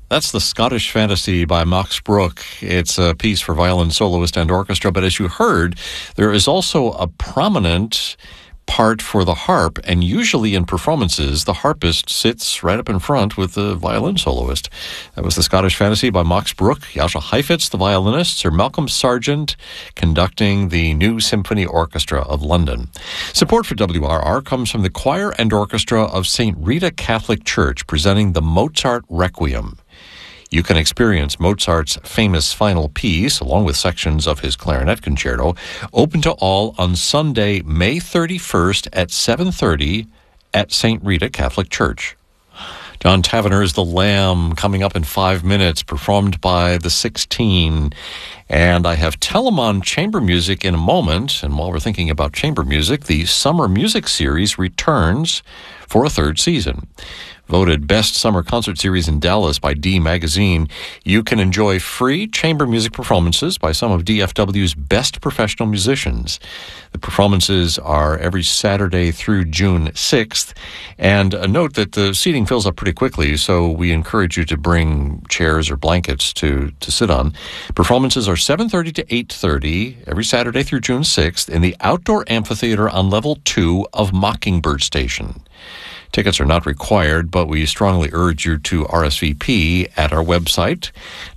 That's the Scottish Fantasy by Max Bruch. It's a piece for violin soloist and orchestra, but as you heard, there is also a prominent part for the harp, and usually in performances, the harpist sits right up in front with the violin soloist. That was the Scottish Fantasy by Max Bruch. Jascha Heifetz, the violinist, Sir Malcolm Sargent, conducting the New Symphony Orchestra of London. Support for WRR comes from the choir and orchestra of St. Rita Catholic Church, presenting the Mozart Requiem. You can experience Mozart's famous final piece, along with sections of his clarinet concerto, open to all on Sunday, May 31st at 7:30 at St. Rita Catholic Church. John Tavener's The Lamb coming up in 5 minutes, performed by the 16. And I have Telemann Chamber Music in a moment. And while we're thinking about chamber music, the Summer Music Series returns for a third season. Voted Best Summer Concert Series in Dallas by D Magazine, you can enjoy free chamber music performances by some of DFW's best professional musicians. The performances are every Saturday through June 6th, and a note that the seating fills up pretty quickly, so we encourage you to bring chairs or blankets to sit on. Performances are 7:30 to 8:30 every Saturday through June 6th in the outdoor amphitheater on level 2 of Mockingbird Station. Tickets are not required, but we strongly urge you to RSVP at our website,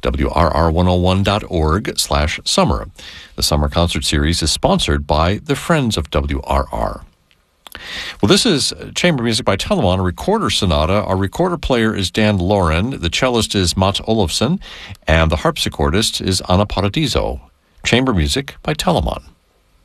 wrr101.org/summer. The Summer Concert Series is sponsored by the Friends of WRR. Well, this is chamber music by Telemann, a recorder sonata. Our recorder player is Dan Lauren, the cellist is Mats Olofsson, and the harpsichordist is Anna Paradiso. Chamber music by Telemann.